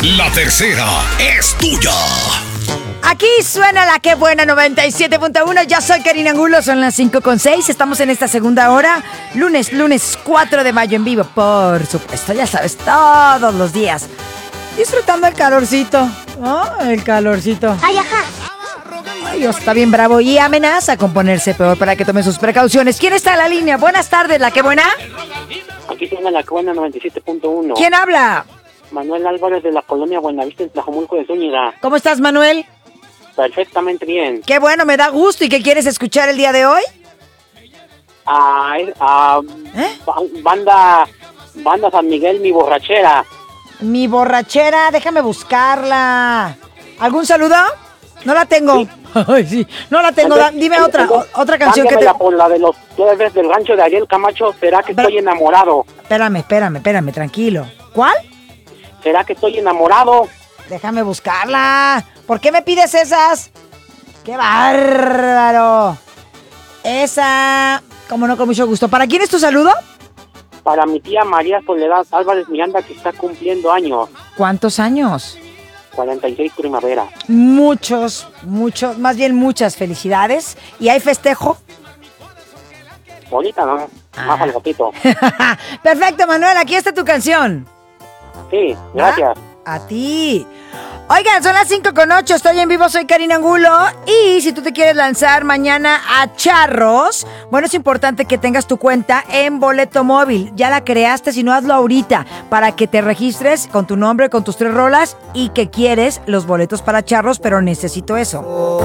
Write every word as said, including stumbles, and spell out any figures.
La tercera es tuya. Aquí suena la que buena noventa y siete punto uno. Ya soy Karina Angulo, son las cinco con seis. Estamos en esta segunda hora. Lunes, lunes cuatro de mayo en vivo, por supuesto. Ya sabes, todos los días. Disfrutando el calorcito. ¿No? El calorcito. Ay, ajá. Ay, Dios, está bien bravo y amenaza con ponerse peor para que tome sus precauciones. ¿Quién está en la línea? Buenas tardes, ¿la que buena? Aquí suena la que buena noventa y siete punto uno. ¿Quién habla? Manuel Álvarez de la colonia Buenavista en Tlajomulco de Zúñiga. ¿Cómo estás, Manuel? Perfectamente bien. Qué bueno, me da gusto. ¿Y qué quieres escuchar el día de hoy? Ah, es- ah, ¿Eh? ba- banda, banda San Miguel, mi borrachera. Mi borrachera, déjame buscarla. ¿Algún saludo? No la tengo. Sí. Ay, sí, no la tengo. Da- Dime otra, o- otra canción que te... Cámbiamela por la de los jueves del rancho de Ariel Camacho. ¿Será que Pero- estoy enamorado? Espérame, espérame, espérame, tranquilo. ¿Cuál? ¿Será que estoy enamorado? Déjame buscarla. ¿Por qué me pides esas? ¡Qué bárbaro! Esa... Como no, con mucho gusto. ¿Para quién es tu saludo? Para mi tía María Soledad Álvarez Miranda, que está cumpliendo años. ¿Cuántos años? cuarenta y seis primavera. Muchos, muchos, más bien muchas felicidades. ¿Y hay festejo? Bonita, ¿no? Ah. Más al ratito. Perfecto, Manuel, aquí está tu canción. Sí, gracias. Ah, a ti. Oigan, son las cinco con ocho, estoy en vivo, soy Karina Angulo. Y si tú te quieres lanzar mañana a Charros, bueno, es importante que tengas tu cuenta en Boleto Móvil. Ya la creaste, si no, hazlo ahorita, para que te registres con tu nombre, con tus tres rolas y que quieres los boletos para Charros, pero necesito eso.